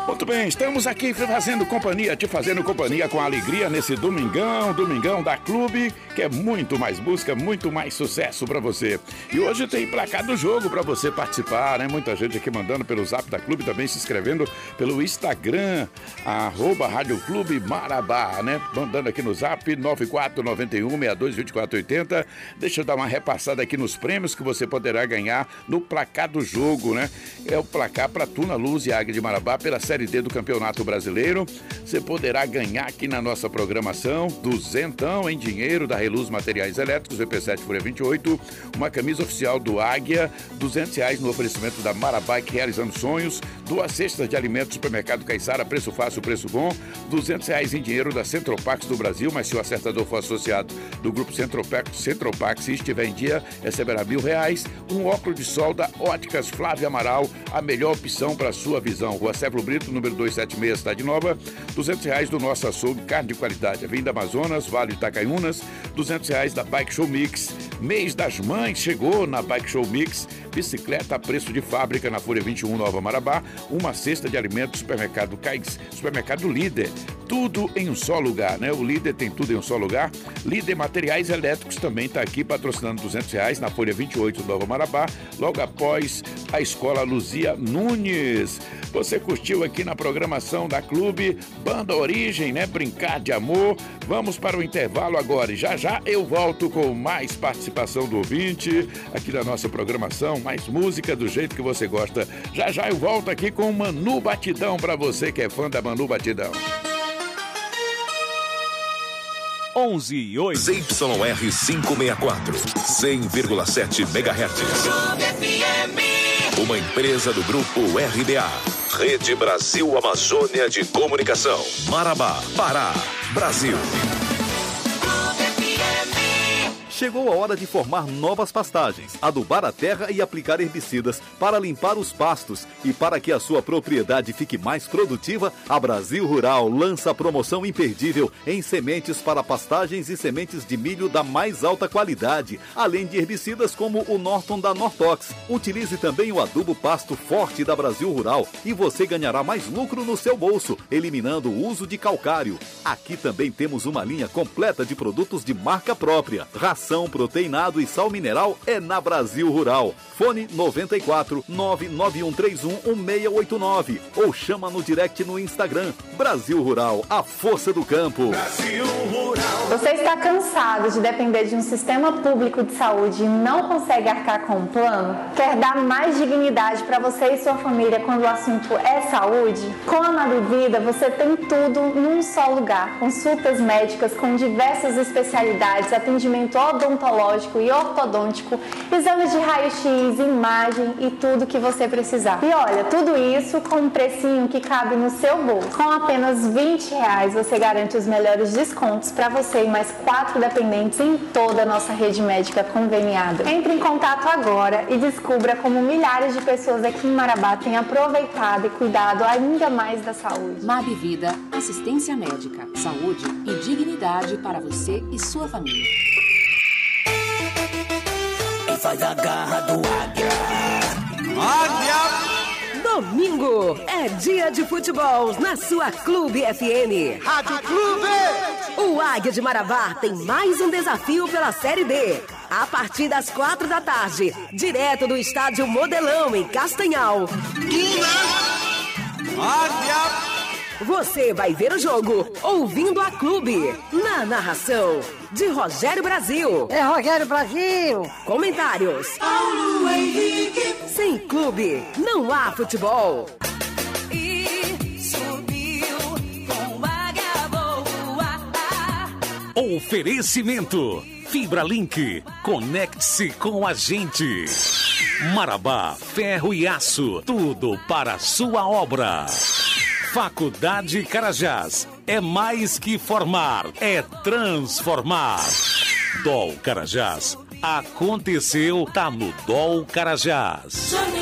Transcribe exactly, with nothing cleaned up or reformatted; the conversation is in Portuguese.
Muito bem, estamos aqui fazendo companhia, te fazendo companhia com alegria nesse domingão, domingão da Clube, que é muito mais música, muito mais sucesso pra você. E hoje tem placar do jogo pra você participar, né? Muita gente aqui mandando pelo Zap da Clube, também se inscrevendo pelo Instagram, arroba Rádio Clube Marabá, né? Mandando aqui no Zap nove quatro nove um, seis dois dois quatro oito zero. Deixa eu dar uma repassada aqui nos prêmios que você poderá ganhar no placar do jogo, né? É o placar pra Tuna Luz e Águia de Marabá pela Série D do Campeonato Brasileiro. Você poderá ganhar aqui na nossa programação duzentão em dinheiro da Reluz Materiais Elétricos, V P sete por vinte e oito, uma camisa oficial do Águia, duzentos reais no oferecimento da Marabike Realizando Sonhos, duas cestas de alimentos Supermercado Caiçara, preço fácil, preço bom, duzentos reais em dinheiro da Centropax do Brasil, mas se o acertador for associado do grupo Centropax, Centropax, se estiver em dia, receberá mil reais, um óculos de sol da Óticas Flávia Amaral, a melhor opção para sua visão. Rua Sérgio Brito, número duzentos e setenta e seis, Cidade Nova, duzentos reais do nosso açougue, carne de qualidade, Avenida Amazonas, Vale Itacaiunas, duzentos reais da Bike Show Mix, mês das mães chegou na Bike Show Mix, bicicleta a preço de fábrica na Folha vinte e um, Nova Marabá, uma cesta de alimentos, supermercado Cais, supermercado Líder, tudo em um só lugar, né? O Líder tem tudo em um só lugar. Líder Materiais Elétricos também está aqui patrocinando duzentos reais na Folha vinte e oito, Nova Marabá, logo após a Escola Luzia Nunes. Você curtiu aqui na programação da Clube, Banda Origem, né? Brincar de Amor. Vamos para o intervalo agora e já já eu volto com mais participação do ouvinte aqui da nossa programação, mais música do jeito que você gosta. Já já eu volto aqui com Manu Batidão para você que é fã da Manu Batidão. onze e oito. Z Y R quinhentos e sessenta e quatro, cem vírgula sete megahertz. Uma empresa do grupo R B A. Rede Brasil Amazônia de Comunicação. Marabá, Pará, Brasil. Chegou a hora de formar novas pastagens, adubar a terra e aplicar herbicidas para limpar os pastos. E para que a sua propriedade fique mais produtiva, a Brasil Rural lança a promoção imperdível em sementes para pastagens e sementes de milho da mais alta qualidade, além de herbicidas como o Norton da Nortox. Utilize também o adubo pasto forte da Brasil Rural e você ganhará mais lucro no seu bolso, eliminando o uso de calcário. Aqui também temos uma linha completa de produtos de marca própria. Ração proteinado e sal mineral é na Brasil Rural. Fone noventa e quatro, nove nove um três um, um seis oito nove ou chama no direct no Instagram. Brasil Rural, a força do campo. Brasil Rural. Você está cansado de depender de um sistema público de saúde e não consegue arcar com um plano? Quer dar mais dignidade para você e sua família quando o assunto é saúde? Com a Nabivida você tem tudo num só lugar. Consultas médicas com diversas especialidades, atendimento odontológico e ortodôntico, exames de raio-x, imagem e tudo que você precisar. E olha, tudo isso com um precinho que cabe no seu bolso. Com apenas vinte reais você garante os melhores descontos para você e mais quatro dependentes em toda a nossa rede médica conveniada. Entre em contato agora e descubra como milhares de pessoas aqui em Marabá têm aproveitado e cuidado ainda mais da saúde. Nabivida, assistência médica, saúde e dignidade para você e sua família. E faz a garra do águia. Águia! Domingo é dia de futebol na sua Clube F M. Rádio Clube! O Águia de Marabá tem mais um desafio pela Série D. A partir das quatro da tarde, direto do estádio Modelão, em Castanhal. Águia! Você vai ver o jogo ouvindo a Clube, na narração de Rogério Brasil. É Rogério Brasil. Comentários: Paulo Henrique. Sem Clube, não há futebol. E subiu com águia boa. Oferecimento: Fibra Link. Conecte-se com a gente. Marabá, ferro e aço. Tudo para a sua obra. Faculdade Carajás, é mais que formar, é transformar. D O L Carajás, aconteceu, tá no D O L Carajás.